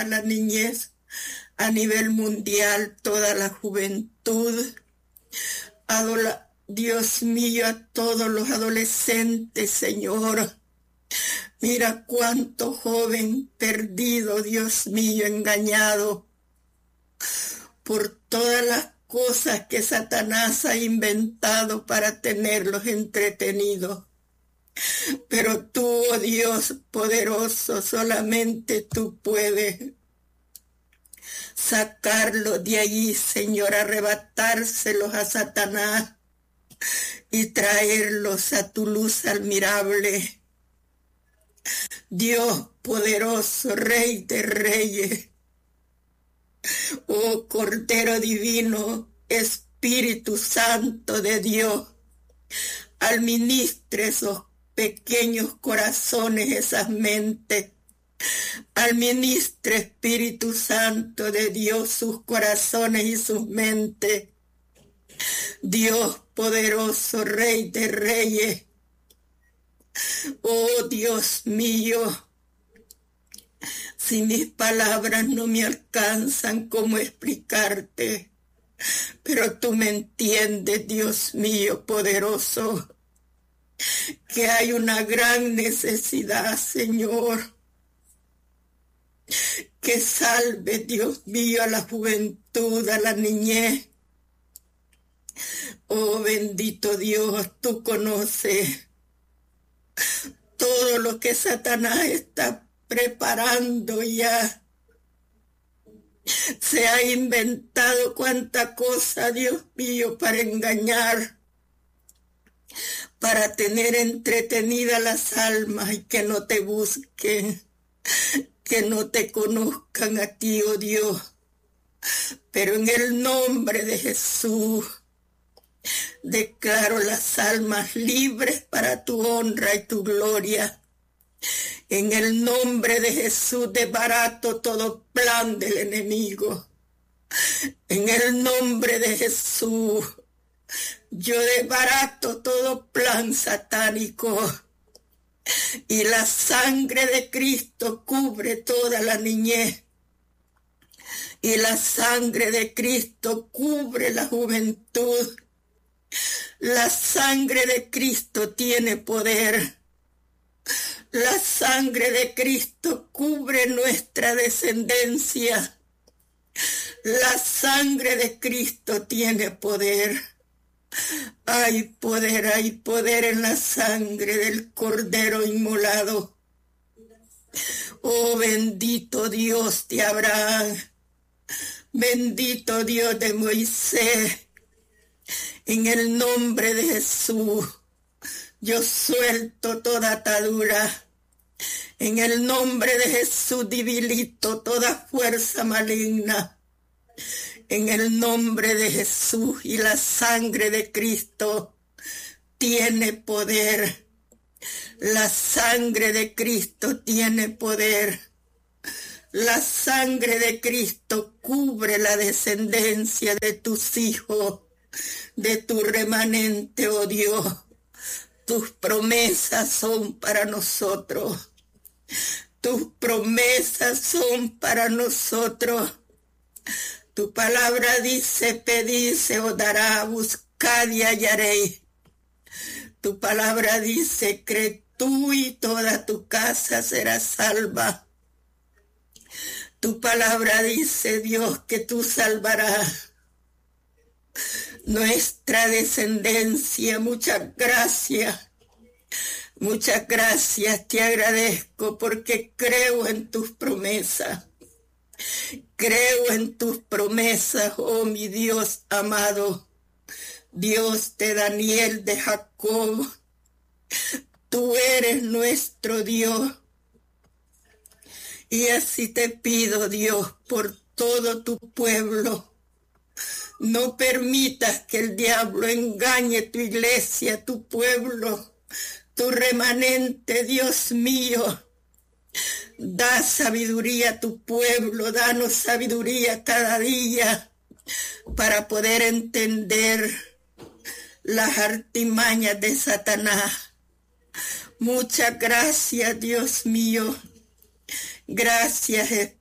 toda la niñez a nivel mundial, toda la juventud. Dios mío, a todos los adolescentes, Señor. Mira cuánto joven perdido, Dios mío, engañado por todas las cosas que Satanás ha inventado para tenerlos entretenidos. Pero tú, oh Dios poderoso, solamente tú puedes sacarlos de allí, Señor, arrebatárselos a Satanás y traerlos a tu luz admirable. Dios poderoso, Rey de reyes, oh Cordero divino, Espíritu Santo de Dios, administre esos pequeños corazones, esas mentes. Administre, Espíritu Santo de Dios, sus corazones y sus mentes. Dios poderoso, Rey de reyes, oh Dios mío, si mis palabras no me alcanzan cómo explicarte, pero tú me entiendes, Dios mío poderoso, que hay una gran necesidad, Señor, que salve, Dios mío, a la juventud, a la niñez. Oh bendito Dios, tú conoces todo lo que Satanás está preparando ya. Se ha inventado cuánta cosa, Dios mío, para engañar, para tener entretenidas las almas y que no te busquen, que no te conozcan a ti, oh Dios. Pero en el nombre de Jesús, declaro las almas libres para tu honra y tu gloria. En el nombre de Jesús desbarato todo plan del enemigo. En el nombre de Jesús yo desbarato todo plan satánico. Y la sangre de Cristo cubre toda la niñez. Y la sangre de Cristo cubre la juventud. La sangre de Cristo tiene poder. La sangre de Cristo cubre nuestra descendencia. La sangre de Cristo tiene poder. Hay poder en la sangre del Cordero inmolado. Oh bendito Dios de Abraham, bendito Dios de Moisés. En el nombre de Jesús, yo suelto toda atadura. En el nombre de Jesús debilito toda fuerza maligna. En el nombre de Jesús y la sangre de Cristo tiene poder. La sangre de Cristo tiene poder. La sangre de Cristo cubre la descendencia de tus hijos, de tu remanente, oh Dios. Tus promesas son para nosotros. Tus promesas son para nosotros. Tu palabra dice, pedid, se os dará, buscad y hallaréis. Tu palabra dice, cree tú y toda tu casa será salva. Tu palabra dice, Dios, que tú salvarás nuestra descendencia. Muchas gracias. Muchas gracias, te agradezco porque creo en tus promesas. Creo en tus promesas, oh mi Dios amado, Dios de Daniel, de Jacob. Tú eres nuestro Dios. Y así te pido, Dios, por todo tu pueblo. No permitas que el diablo engañe tu iglesia, tu pueblo, tu remanente, Dios mío. Da sabiduría a tu pueblo, danos sabiduría cada día para poder entender las artimañas de Satanás. Muchas gracias, Dios mío. Gracias,